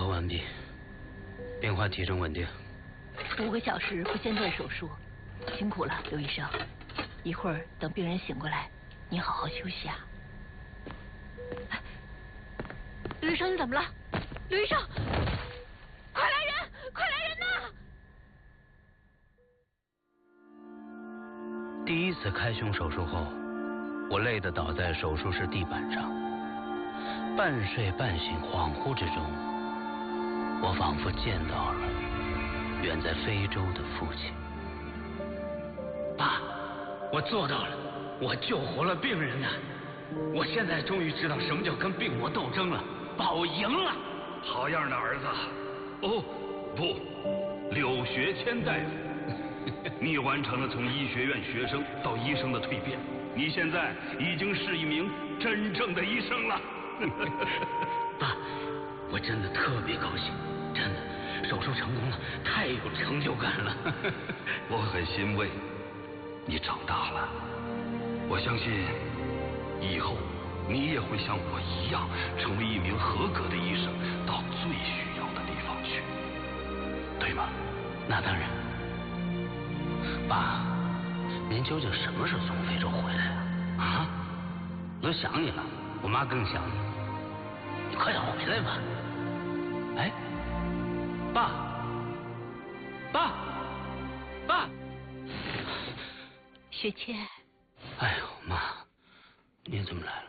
核完毕，变化体征稳定。 5个小时不间断手术，辛苦了，刘医生。一会儿等病人醒过来，你好好休息啊。刘医生，你怎么了？刘医生，快来人！快来人呐！ 第一次开胸手术后，我累得倒在手术室地板上，半睡半醒，恍惚之中，我仿佛见到了远在非洲的父亲。爸，我做到了，我救活了病人呐！我现在终于知道什么叫跟病魔斗争了。爸，我赢了！ 好样的，儿子！哦，不，柳学谦大夫，你完成了从医学院学生到医生的蜕变，你现在已经是一名真正的医生了。 爸，我真的特别高兴，真的，手术成功了，太有成就感了。 我很欣慰，你长大了，我相信以后你也会像我一样，成为一名合格的医生，到最需要的地方去，对吗？ 那当然。爸，您究竟什么时候从非洲回来啊？啊？我都想你了，我妈更想你。你快点回来吧。哎，爸，爸，爸。 学谦。 哎呦，妈，您怎么来了？